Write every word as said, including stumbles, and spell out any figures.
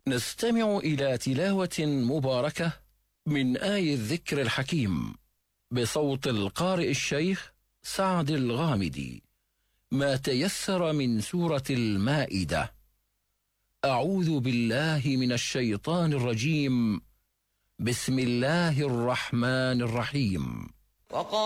نستمع إلى تلاوة مباركة من آي الذكر الحكيم بصوت القارئ الشيخ سعد الغامدي، ما تيسر من سورة المائدة. أعوذ بالله من الشيطان الرجيم. بسم الله الرحمن الرحيم.